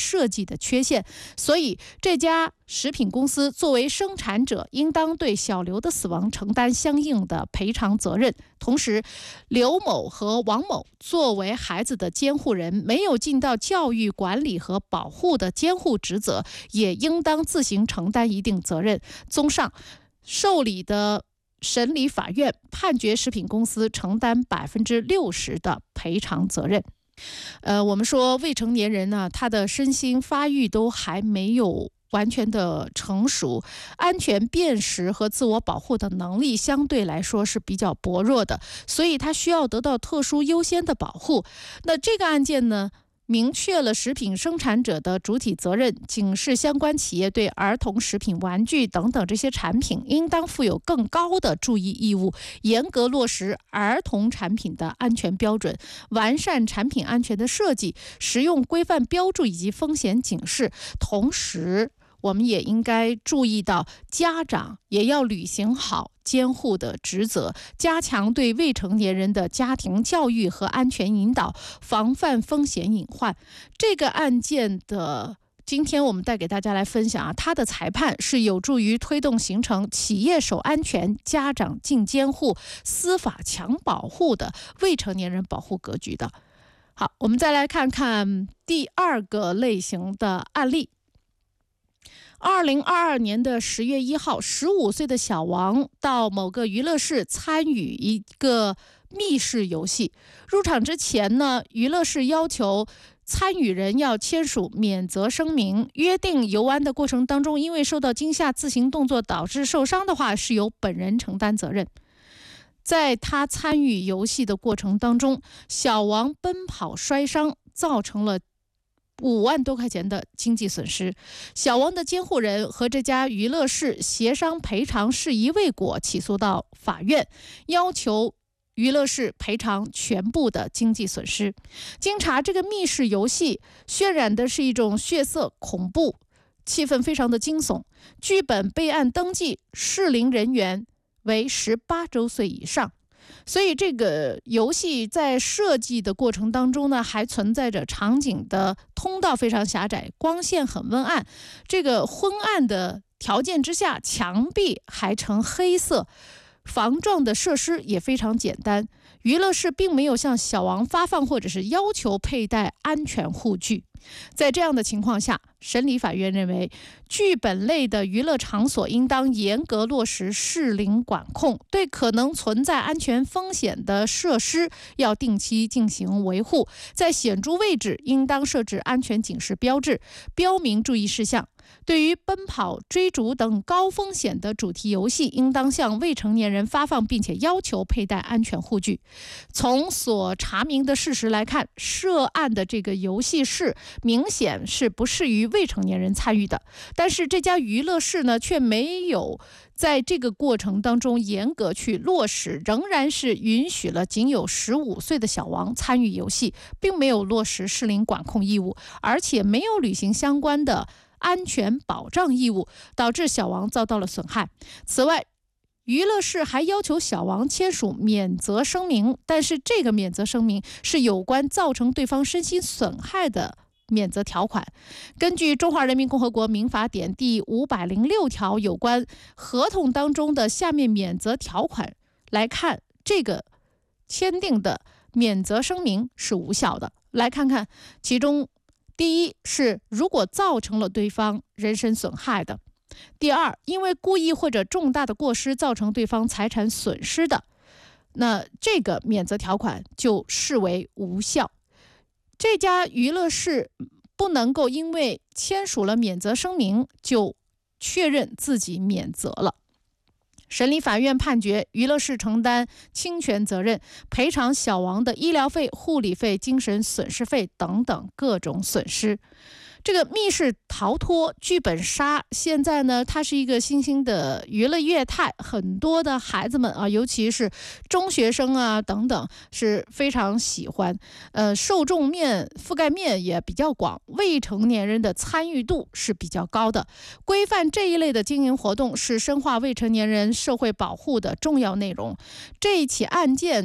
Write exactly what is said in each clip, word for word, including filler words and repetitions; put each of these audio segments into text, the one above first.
设计的缺陷，所以这家食品公司作为生产者，应当对小刘的死亡承担相应的赔偿责任。同时，刘某和王某作为孩子的监护人，没有尽到教育、管理和保护的监护职责，也应当自行承担一定责任。综上，受理的审理法院判决食品公司承担百分之六十的赔偿责任。呃，我们说未成年人呢，他的身心发育都还没有完全的成熟，安全辨识和自我保护的能力相对来说是比较薄弱的，所以他需要得到特殊优先的保护。那这个案件呢，明确了食品生产者的主体责任，警示相关企业对儿童食品、玩具等等这些产品应当负有更高的注意义务，严格落实儿童产品的安全标准，完善产品安全的设计、使用规范标注以及风险警示。同时，我们也应该注意到，家长也要履行好监护的职责，加强对未成年人的家庭教育和安全引导，防范风险隐患。这个案件的今天我们带给大家来分享啊，它的裁判是有助于推动形成企业守安全、家长尽监护、司法强保护的未成年人保护格局的。好，我们再来看看第二个类型的案例。二零二二年的十月一号，十五岁的小王到某个娱乐室参与一个密室游戏。入场之前呢，娱乐室要求参与人要签署免责声明，约定游玩的过程当中，因为受到惊吓自行动作导致受伤的话，是由本人承担责任。在他参与游戏的过程当中，小王奔跑摔伤，造成了五万多块钱的经济损失。小王的监护人和这家娱乐室协商赔偿事宜未果，起诉到法院，要求娱乐室赔偿全部的经济损失。经查，这个密室游戏渲染的是一种血色恐怖，气氛非常的惊悚。剧本备案登记适龄人员为十八周岁以上。所以这个游戏在设计的过程当中呢，还存在着场景的通道非常狭窄，光线很昏暗。这个昏暗的条件之下，墙壁还呈黑色，防撞的设施也非常简单。娱乐室并没有向小王发放或者是要求佩戴安全护具。在这样的情况下，审理法院认为，剧本类的娱乐场所应当严格落实适龄管控，对可能存在安全风险的设施要定期进行维护，在显著位置应当设置安全警示标志，标明注意事项。对于奔跑、追逐等高风险的主题游戏，应当向未成年人发放并且要求佩戴安全护具。从所查明的事实来看，涉案的这个游戏室明显是不适于未成年人参与的，但是这家娱乐室呢，却没有在这个过程当中严格去落实，仍然是允许了仅有十五岁的小王参与游戏，并没有落实适龄管控义务，而且没有履行相关的安全保障义务，导致小王遭到了损害。此外，娱乐室还要求小王签署免责声明，但是这个免责声明是有关造成对方身心损害的免责条款。根据《中华人民共和国民法典》第五百零六条有关合同当中的下面免责条款来看，这个签订的免责声明是无效的。来看看其中，第一是如果造成了对方人身损害的；第二，因为故意或者重大的过失造成对方财产损失的，那这个免责条款就视为无效。这家娱乐室不能够因为签署了免责声明就确认自己免责了。审理法院判决娱乐室承担侵权责任，赔偿小王的医疗费、护理费、精神损失费等等各种损失。这个密室逃脱、剧本杀，现在呢，它是一个新兴的娱乐业态，很多的孩子们啊，尤其是中学生啊等等，是非常喜欢。呃，受众面、覆盖面也比较广，未成年人的参与度是比较高的。规范这一类的经营活动是深化未成年人社会保护的重要内容。这一起案件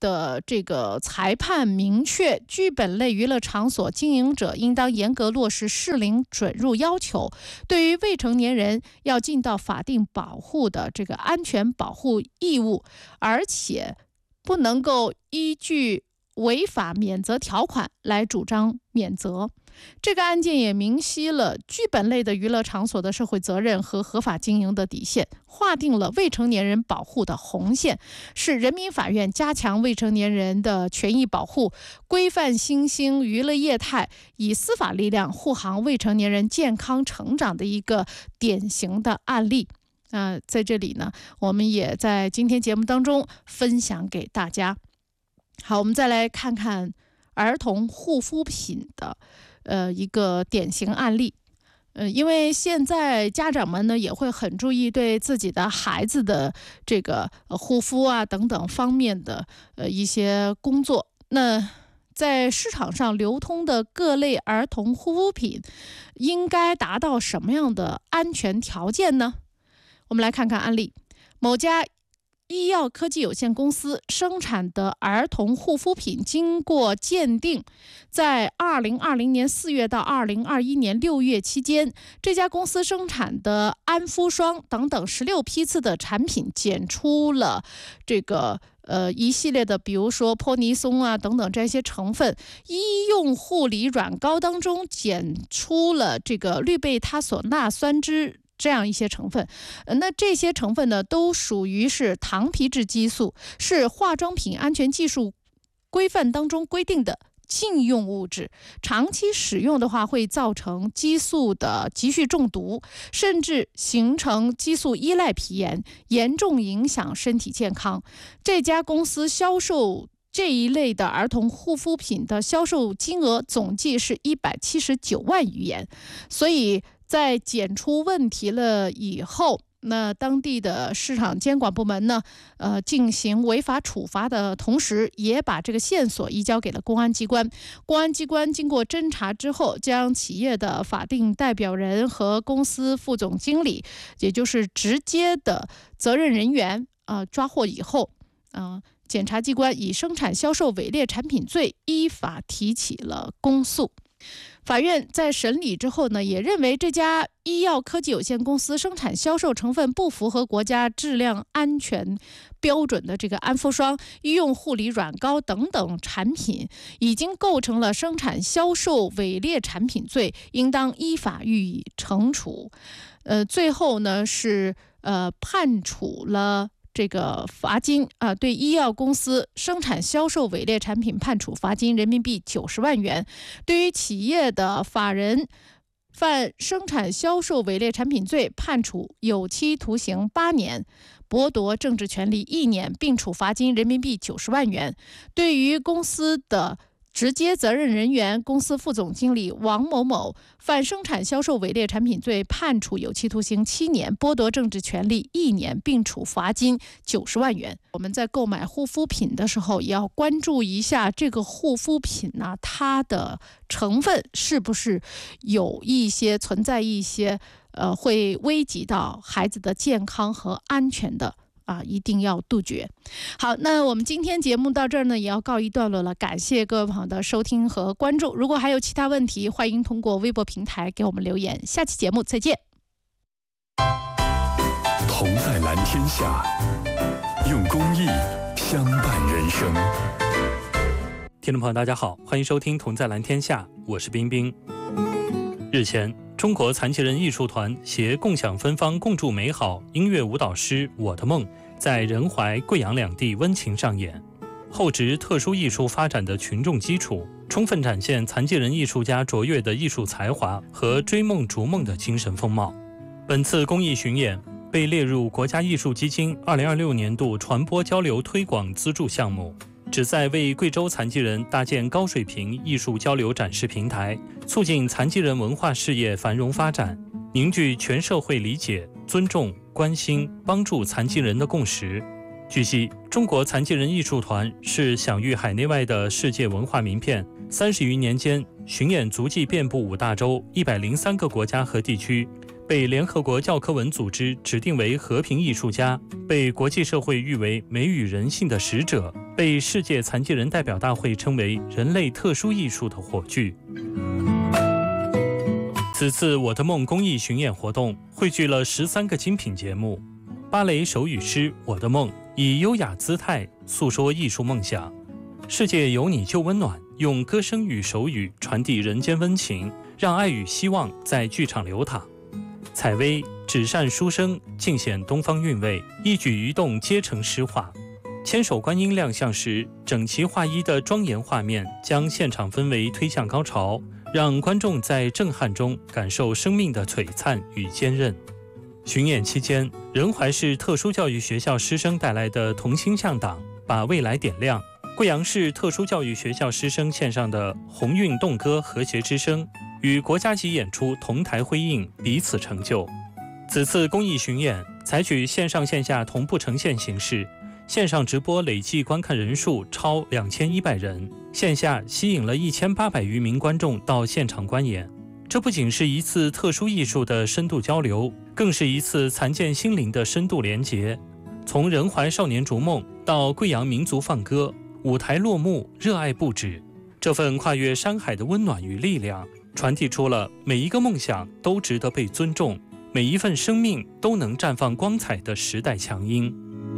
的这个裁判明确，剧本类娱乐场所经营者应当严格落实适龄准入要求，对于未成年人要尽到法定保护的这个安全保护义务，而且不能够依据违法免责条款来主张免责。这个案件也明晰了剧本类的娱乐场所的社会责任和合法经营的底线，划定了未成年人保护的红线，是人民法院加强未成年人的权益保护、规范新兴娱乐业态，以司法力量护航未成年人健康成长的一个典型的案例。呃，在这里呢，我们也在今天节目当中分享给大家。好，我们再来看看儿童护肤品的呃一个典型案例。呃，因为现在家长们呢也会很注意对自己的孩子的这个、呃、护肤啊等等方面的呃一些工作。那在市场上流通的各类儿童护肤品应该达到什么样的安全条件呢？我们来看看案例。某家医药科技有限公司生产的儿童护肤品经过鉴定，在二零二零年四月到二零二一年六月期间，这家公司生产的安肤霜等等十六批次的产品检出了这个呃一系列的，比如说泼尼松啊等等这些成分。医用护理软膏当中检出了这个氯贝他索钠酸酯这样一些成分，呃，那这些成分呢，都属于是糖皮质激素，是化妆品安全技术规范当中规定的禁用物质。长期使用的话，会造成激素的急剧中毒，甚至形成激素依赖皮炎，严重影响身体健康。这家公司销售这一类的儿童护肤品的销售金额总计是一百七十九万余元，所以在检出问题了以后，那当地的市场监管部门呢，呃，进行违法处罚的同时，也把这个线索移交给了公安机关。公安机关经过侦查之后，将企业的法定代表人和公司副总经理，也就是直接的责任人员啊、呃，抓获以后，嗯、呃，检察机关以生产销售伪劣产品罪依法提起了公诉。法院在审理之后呢，也认为这家医药科技有限公司生产销售成分不符合国家质量安全标准的这个安肤霜、医用护理软膏等等产品，已经构成了生产销售伪劣产品罪，应当依法予以惩处。呃，最后呢是呃判处了这个罚金啊、呃，对医药公司生产销售伪劣产品判处罚金人民币九十万元。对于企业的法人犯生产销售伪劣产品罪，判处有期徒刑八年，剥夺政治权利一年，并处罚金人民币九十万元。对于公司的直接责任人员公司副总经理王某某犯生产销售伪劣产品罪，判处有期徒刑七年，剥夺政治权利一年，并处罚金九十万元。我们在购买护肤品的时候，也要关注一下这个护肤品呢，它的成分是不是有一些存在一些呃会危及到孩子的健康和安全的。啊，一定要杜绝。好，那我们今天节目到这儿呢，也要告一段落了。感谢各位朋友的收听和关注。如果还有其他问题，欢迎通过微博平台给我们留言。下期节目再见。 同在蓝天下，用公益相伴人生。 听众朋友，大家好，欢迎收听《同在蓝天下》，我是冰冰。日前，中国残疾人艺术团携共享芬芳共筑美好音乐舞蹈诗《我的梦》在仁怀、贵阳两地温情上演，厚植特殊艺术发展的群众基础，充分展现残疾人艺术家卓越的艺术才华和追梦逐梦的精神风貌。本次公益巡演被列入国家艺术基金二零二六年度传播交流推广资助项目，旨在为贵州残疾人搭建高水平艺术交流展示平台，促进残疾人文化事业繁荣发展，凝聚全社会理解、尊重、关心、帮助残疾人的共识。据悉，中国残疾人艺术团是享誉海内外的世界文化名片，三十余年间巡演足迹遍布五大洲一百零三个国家和地区， 被联合国教科文组织指定为和平艺术家，被国际社会誉为美与人性的使者，被世界残疾人代表大会称为人类特殊艺术的火炬。此次我的梦公益巡演活动汇聚了十三个精品节目，芭蕾手语诗《我的梦》以优雅姿态诉说艺术梦想，世界有你就温暖，用歌声与手语传递人间温情，让爱与希望在剧场流淌。采薇纸扇书生尽显东方韵味，一举一动皆成诗画。千手观音亮相时，整齐划一的庄严画面将现场氛围推向高潮，让观众在震撼中感受生命的璀璨与坚韧。巡演期间，仁怀市特殊教育学校师生带来的同心向党把未来点亮，贵阳市特殊教育学校师生献上的鸿运动歌和谐之声与国家级演出同台辉映，彼此成就。此次公益巡演采取线上线下同步呈现形式，线上直播累计观看人数超两千一百人，线下吸引了一千八百余名观众到现场观演。这不仅是一次特殊艺术的深度交流，更是一次残健心灵的深度连结。从仁怀少年逐梦到贵阳民族放歌，舞台落幕，热爱不止。这份跨越山海的温暖与力量，传递出了每一个梦想都值得被尊重，每一份生命都能绽放光彩的时代强音。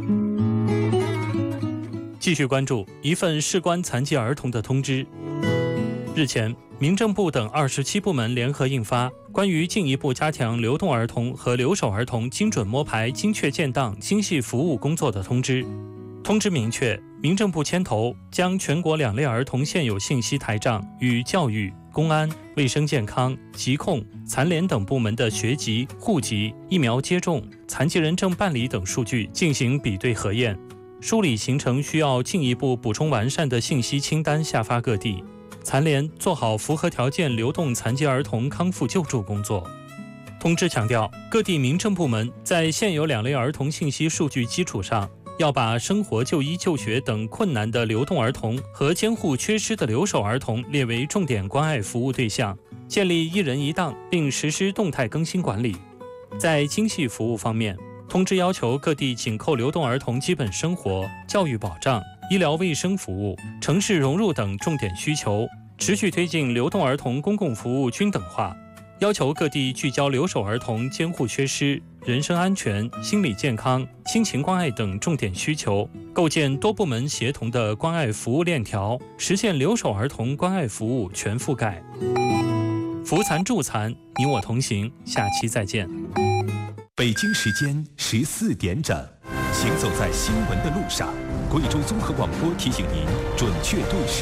继续关注一份事关残疾儿童的通知。日前，民政部等二十七部门联合印发《关于进一步加强流动儿童和留守儿童精准摸排、精确建档、精细服务工作的通知》。通知明确，民政部牵头将全国两类儿童现有信息台账与教育、公安、卫生健康、疾控、残联等部门的学籍、户籍、疫苗接种、残疾人证办理等数据进行比对核验，梳理形成需要进一步补充完善的信息清单，下发各地。残联做好符合条件流动残疾儿童康复救助工作。通知强调，各地民政部门在现有两类儿童信息数据基础上，要把生活、就医、就学等困难的流动儿童和监护缺失的留守儿童列为重点关爱服务对象，建立一人一档，并实施动态更新管理。在精细服务方面，通知要求各地紧扣流动儿童基本生活、教育保障、医疗卫生服务、城市融入等重点需求，持续推进流动儿童公共服务均等化，要求各地聚焦留守儿童监护缺失、人身安全、心理健康、亲情关爱等重点需求，构建多部门协同的关爱服务链条，实现留守儿童关爱服务全覆盖。扶残助残，你我同行，下期再见。 北京时间十四点整，行走在新闻的路上，贵州综合广播提醒您准确对时。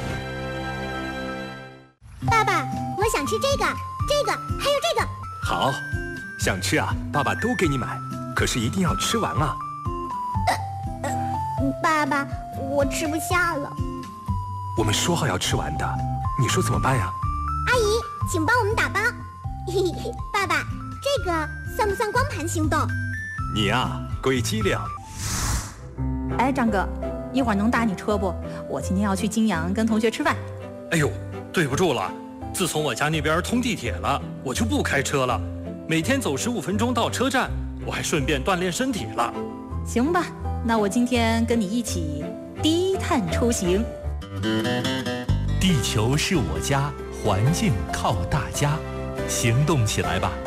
爸爸，我想吃这个，这个，还有这个。 好，想吃啊，爸爸都给你买，可是一定要吃完啊。 呃呃，爸爸，我吃不下了。 我们说好要吃完的，你说怎么办呀？ 阿姨，请帮我们打包。嘿嘿，爸爸，这个算不算光盘行动？ 你呀，鬼机灵。 哎，张哥，一会儿能打你车不？我今天要去金阳跟同学吃饭。 哎呦，对不住了，自从我家那边通地铁了，我就不开车了，每天走十五分钟到车站，我还顺便锻炼身体了。 行吧，那我今天跟你一起低碳出行。 地球是我家，环境靠大家，行动起来吧！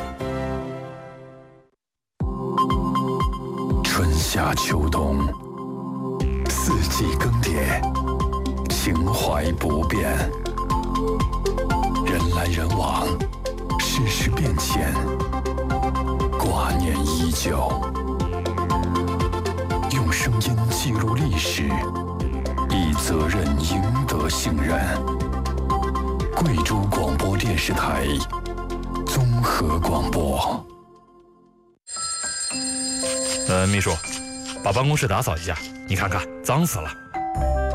春夏秋冬，四季更迭，情怀不变。人来人往，世事变迁，挂念依旧。用声音记录历史，以责任赢得信任。贵州广播电视台综合广播。 呃，秘书，把办公室打扫一下，你看看，脏死了。